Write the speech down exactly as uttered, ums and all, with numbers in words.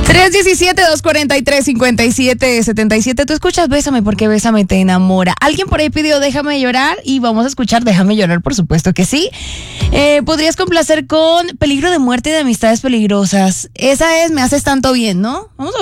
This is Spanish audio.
tres uno siete, dos cuatro tres, cinco siete siete siete. Tú escuchas Bésame porque Bésame te enamora. Alguien por ahí pidió Déjame llorar y vamos a escuchar Déjame llorar, por supuesto que sí. Eh, podrías complacer con Peligro de muerte y de amistades peligrosas. Esa es Me haces tanto bien, ¿no? Vamos a